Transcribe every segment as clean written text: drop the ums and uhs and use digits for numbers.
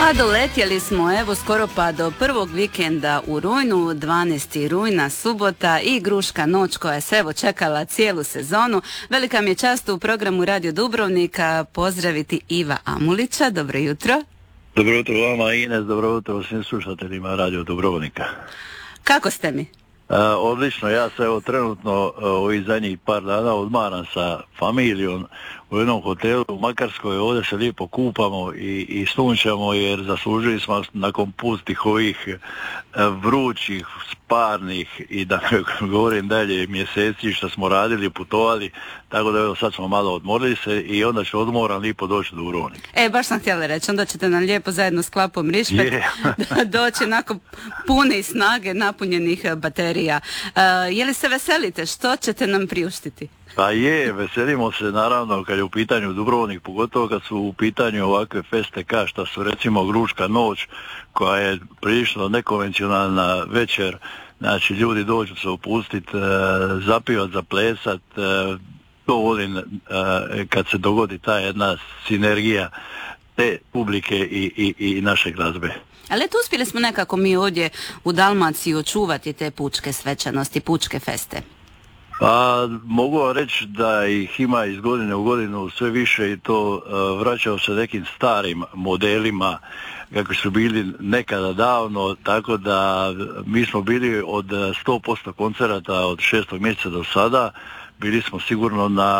A doletjeli smo evo skoro pa do prvog vikenda u rujnu, 12. rujna, subota i Gruška noć koja se evo čekala cijelu sezonu. Velika mi je čast u programu Radio Dubrovnika pozdraviti Iva Amulića. Dobro jutro. Dobro jutro vama Ines, dobro jutro svim slušateljima Radio Dubrovnika. Kako ste mi? Odlično, ja se evo trenutno ovih zadnjih par dana odmaram sa familijom u jednom hotelu u Makarskoj. Ovdje se lijepo kupamo i sunčamo jer zaslužili smo nakon pustih ovih vrućih, sparnih i da ne govorim dalje mjeseci što smo radili, putovali, tako da evo sad smo malo odmorili se i onda ću odmoran lijepo doći do Dubrovnika. Baš sam htjela reći, onda ćete nam lijepo zajedno s Klapom Rišpet doći nakon pune snage napunjenih baterija. Je li se veselite? Što ćete nam priuštiti? Pa veselimo se naravno kad je u pitanju Dubrovnik, pogotovo kad su u pitanju ovakve feste kao što su recimo Gruška noć koja je prilično nekonvencionalna večer, znači ljudi dođu se opustiti, zapivat, zaplesat, to volim kad se dogodi ta jedna sinergija te publike i naše glazbe. Ali eto, uspjeli smo nekako mi ovdje u Dalmaciji očuvati te pučke svečanosti, pučke feste. Pa mogu vam reći da ih ima iz godine u godinu sve više i to vraćao se nekim starim modelima kako su bili nekada davno, tako da mi smo bili od 100% koncerata od 6. mjeseca do sada, bili smo sigurno na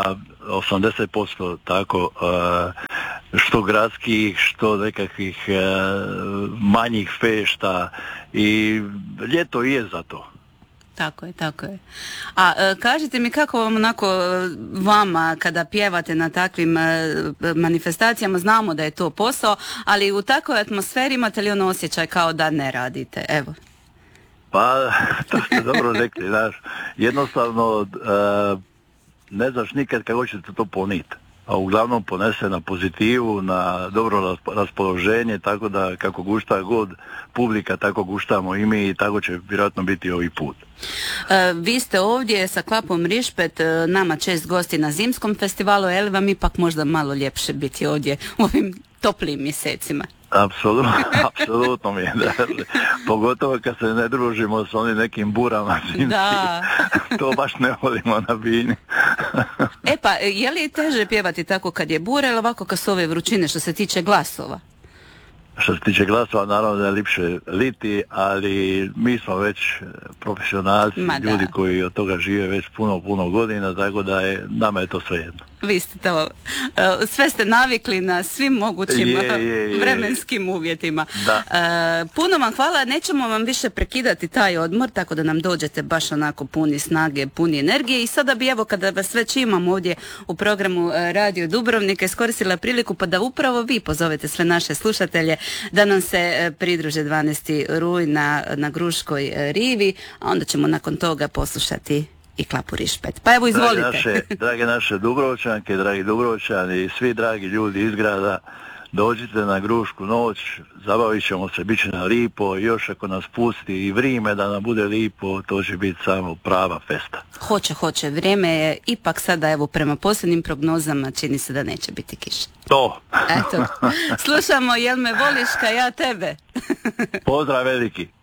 80% tako što gradskih, što nekakvih manjih fešta i ljeto je za to. Tako je, tako je. A kažite mi kako vam onako vama kada pjevate na takvim manifestacijama, znamo da je to posao, ali u takvoj atmosferi imate li ono osjećaj kao da ne radite? Evo. Pa, to ste dobro rekli, znaš, jednostavno ne znaš nikad kako ćete to poniti. A uglavnom ponese na pozitivu, na dobro raspoloženje, tako da kako gušta god publika, tako guštamo i mi i tako će vjerojatno biti ovaj put. Vi ste ovdje sa Klapom Rišpet, nama čest gosti na zimskom festivalu, je li vam ipak možda malo ljepše biti ovdje u ovim toplijim mjesecima? Apsolutno mi je, da. Pogotovo kad se ne družimo s onim nekim burama zimskim. To baš ne volimo na bini. Pa je li teže pjevati tako kad je bura ili ovako kad su ove vrućine što se tiče glasova? Što se tiče glasova, naravno da je lipše liti, ali mi smo već profesionalci, ljudi koji od toga žive već puno godina, tako da nama je to svejedno. Vi ste to, sve ste navikli na svim mogućim vremenskim uvjetima. Puno vam hvala, nećemo vam više prekidati taj odmor, tako da nam dođete baš onako puni snage, puni energije i sada bi evo kada vas već imam ovdje u programu Radio Dubrovnika iskoristila priliku pa da upravo vi pozovete sve naše slušatelje da nam se pridruže 12. rujna na Gruškoj rivi, a onda ćemo nakon toga poslušati i Klapu Rišpet. Pa evo izvolite. Drage naše Dubrovčanke, dragi Dubrovčani i svi dragi ljudi iz grada, dođite na Grušku noć, zabavit ćemo se, bit će nam lipo, još ako nas pusti i vrijeme da nam bude lipo, to će biti samo prava festa. Hoće, vrijeme je ipak sada, evo prema posljednjim prognozama, čini se da neće biti kiše. To! Eto, slušamo Jel me voliš ka ja tebe. Pozdrav veliki!